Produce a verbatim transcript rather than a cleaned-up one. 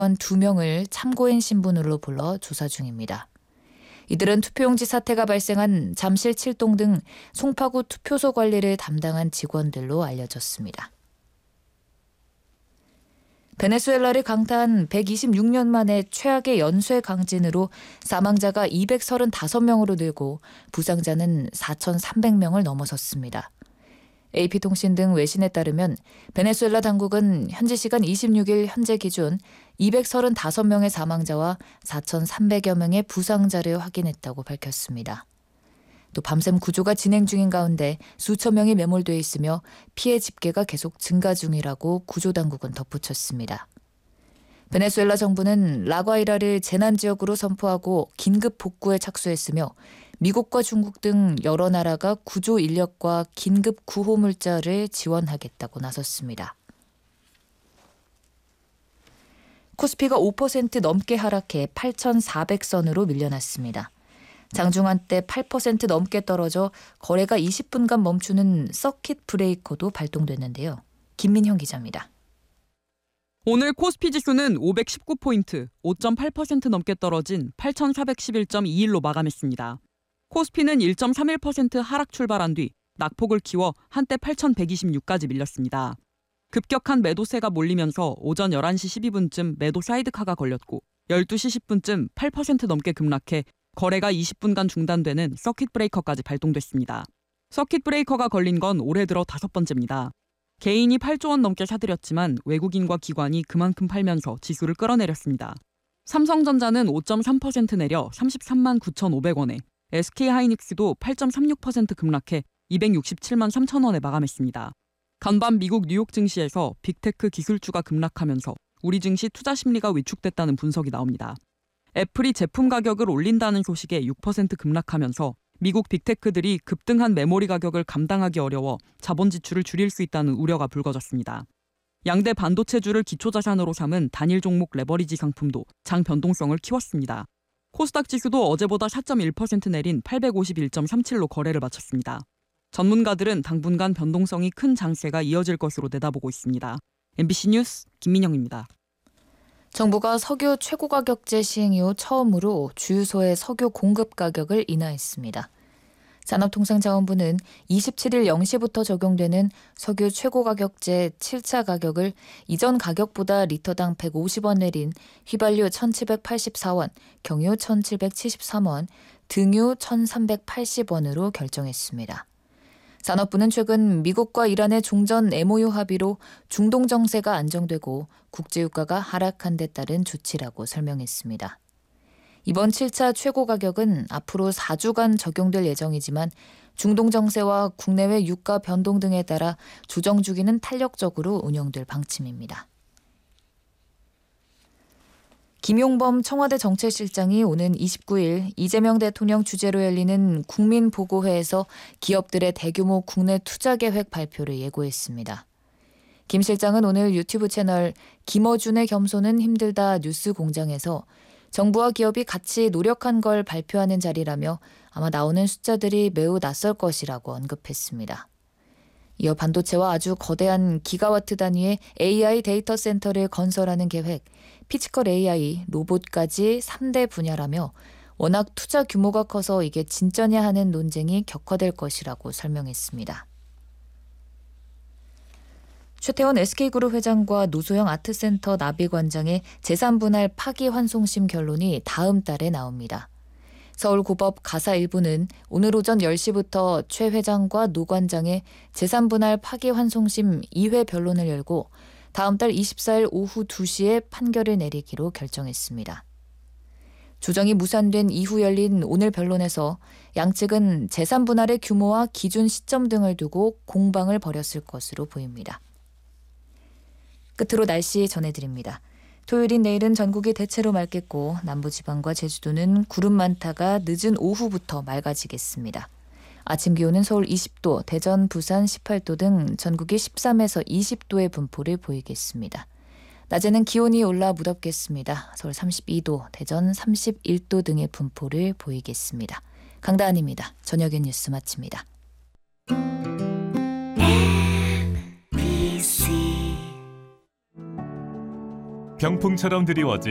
두 명을 참고인 신분으로 불러 조사 중입니다. 이들은 투표용지 사태가 발생한 잠실 칠동 등 송파구 투표소 관리를 담당한 직원들로 알려졌습니다. 베네수엘라를 강타한 백이십육 년 만에 최악의 연쇄 강진으로 사망자가 이백삼십오 명으로 늘고 부상자는 사천삼백 명을 넘어섰습니다. 에이피통신 등 외신에 따르면 베네수엘라 당국은 현지 시간 이십육 일 현재 기준 이백삼십오 명의 사망자와 사천삼백여 명의 부상자를 확인했다고 밝혔습니다. 또 밤샘 구조가 진행 중인 가운데 수천 명이 매몰돼 있으며 피해 집계가 계속 증가 중이라고 구조당국은 덧붙였습니다. 베네수엘라 정부는 라과이라를 재난지역으로 선포하고 긴급 복구에 착수했으며 미국과 중국 등 여러 나라가 구조 인력과 긴급 구호 물자를 지원하겠다고 나섰습니다. 코스피가 오 퍼센트 넘게 하락해 팔천사백 선으로 밀려났습니다. 장중한 때 팔 퍼센트 넘게 떨어져 거래가 이십 분간 멈추는 서킷 브레이커도 발동됐는데요. 김민형 기자입니다. 오늘 코스피 지수는 오백십구 포인트, 오 점 팔 퍼센트 넘게 떨어진 팔천사백십일 점 이십일로 마감했습니다. 코스피는 일 점 삼일 퍼센트 하락 출발한 뒤 낙폭을 키워 한때 팔천백이십육까지 밀렸습니다. 급격한 매도세가 몰리면서 오전 열한 시 십이 분쯤 매도 사이드카가 걸렸고 열두 시 십 분쯤 팔 퍼센트 넘게 급락해 거래가 이십 분간 중단되는 서킷 브레이커까지 발동됐습니다. 서킷 브레이커가 걸린 건 올해 들어 다섯 번째입니다. 개인이 팔조 원 넘게 사들였지만 외국인과 기관이 그만큼 팔면서 지수를 끌어내렸습니다. 삼성전자는 오 점 삼 퍼센트 내려 삼십삼만 구천오백 원에 에스케이하이닉스도 팔 점 삼육 퍼센트 급락해 이백육십칠만 삼천 원에 마감했습니다. 간밤 미국 뉴욕 증시에서 빅테크 기술주가 급락하면서 우리 증시 투자 심리가 위축됐다는 분석이 나옵니다. 애플이 제품 가격을 올린다는 소식에 육 퍼센트 급락하면서 미국 빅테크들이 급등한 메모리 가격을 감당하기 어려워 자본 지출을 줄일 수 있다는 우려가 불거졌습니다. 양대 반도체주를 기초자산으로 삼은 단일 종목 레버리지 상품도 장 변동성을 키웠습니다. 코스닥 지수도 어제보다 사 점 일 퍼센트 내린 팔백오십일 점 삼칠로 거래를 마쳤습니다. 전문가들은 당분간 변동성이 큰 장세가 이어질 것으로 내다보고 있습니다. 엠비씨 뉴스 김민영입니다. 정부가 석유 최고가격제 시행 이후 처음으로 주유소의 석유 공급 가격을 인하했습니다. 산업통상자원부는 이십칠 일 영 시부터 적용되는 석유 최고가격제 칠 차 가격을 이전 가격보다 리터당 백오십 원 내린 휘발유 천칠백팔십사 원, 경유 천칠백칠십삼 원, 등유 천삼백팔십 원으로 결정했습니다. 산업부는 최근 미국과 이란의 종전 엠오유 합의로 중동 정세가 안정되고 국제유가가 하락한 데 따른 조치라고 설명했습니다. 이번 칠 차 최고 가격은 앞으로 사 주간 적용될 예정이지만 중동 정세와 국내외 유가 변동 등에 따라 조정 주기는 탄력적으로 운영될 방침입니다. 김용범 청와대 정책실장이 오는 이십구 일 이재명 대통령 주재로 열리는 국민보고회에서 기업들의 대규모 국내 투자 계획 발표를 예고했습니다. 김 실장은 오늘 유튜브 채널 김어준의 겸손은 힘들다 뉴스 공장에서 정부와 기업이 같이 노력한 걸 발표하는 자리라며 아마 나오는 숫자들이 매우 낯설 것이라고 언급했습니다. 이어 반도체와 아주 거대한 기가와트 단위의 에이아이 데이터 센터를 건설하는 계획, 피지컬 에이아이, 로봇까지 삼 대 분야라며 워낙 투자 규모가 커서 이게 진짜냐 하는 논쟁이 격화될 것이라고 설명했습니다. 최태원 에스케이그룹 회장과 노소영 아트센터 나비관장의 재산분할 파기환송심 결론이 다음 달에 나옵니다. 서울고법 가사 일 부는 오늘 오전 열 시부터 최 회장과 노 관장의 재산분할 파기환송심 이 회 변론을 열고 다음 달 이십사 일 오후 두 시에 판결을 내리기로 결정했습니다. 조정이 무산된 이후 열린 오늘 변론에서 양측은 재산분할의 규모와 기준 시점 등을 두고 공방을 벌였을 것으로 보입니다. 끝으로 날씨 전해드립니다. 토요일인 내일은 전국이 대체로 맑겠고 남부지방과 제주도는 구름 많다가 늦은 오후부터 맑아지겠습니다. 아침 기온은 서울 이십 도, 대전, 부산 십팔 도 등 전국이 십삼에서 이십 도의 분포를 보이겠습니다. 낮에는 기온이 올라 무덥겠습니다. 서울 삼십이 도, 대전 삼십일 도 등의 분포를 보이겠습니다. 강다한입니다. 저녁엔 뉴스 마칩니다. 병풍처럼 드리워진